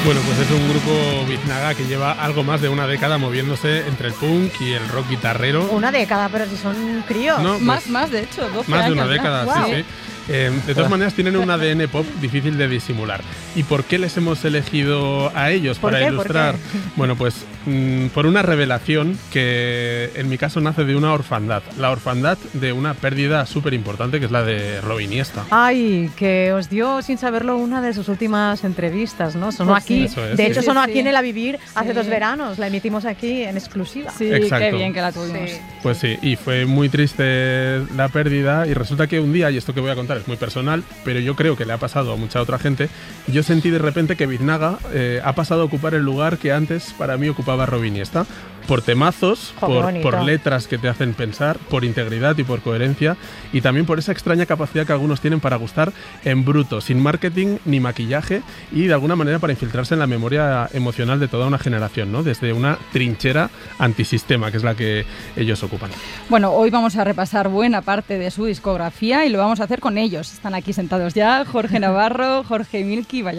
Bueno, pues es un grupo Biznaga que lleva algo más de una década moviéndose entre el punk y el rock guitarrero. Una década, pero si son críos. No, pues, más de hecho, 12 más de años una década, Wow. sí. De todas maneras tienen un ADN pop difícil de disimular. ¿Y por qué les hemos elegido a ellos ¿Por para qué? ilustrar? ¿Por qué? Bueno, pues por una revelación que en mi caso nace de una orfandad. La orfandad de una pérdida súper importante que es la de Robin Iniesta. Ay, que os dio sin saberlo una de sus últimas entrevistas, ¿no? Sonó Pues aquí. sí. Eso es. De hecho, Sí, sonó sí. aquí en El A Vivir hace Sí. 2 veranos. La emitimos aquí en exclusiva. Sí, Exacto. qué bien que la tuvimos. Sí. Pues sí, y fue muy triste la pérdida y resulta que un día, y esto que voy a contar es muy personal, pero yo creo que le ha pasado a mucha otra gente, yo sentí de repente que Biznaga ha pasado a ocupar el lugar que antes para mí ocupaba Robin Iniesta. Por temazos, Jo, qué bonito. por letras que te hacen pensar, por integridad y por coherencia, y también por esa extraña capacidad que algunos tienen para gustar en bruto, sin marketing ni maquillaje, y de alguna manera para infiltrarse en la memoria emocional de toda una generación, ¿no? Desde una trinchera antisistema, que es la que ellos ocupan. Bueno, hoy vamos a repasar buena parte de su discografía y lo vamos a hacer con ellos. Están aquí sentados ya Jorge Navarro, Jorge Milky, vaya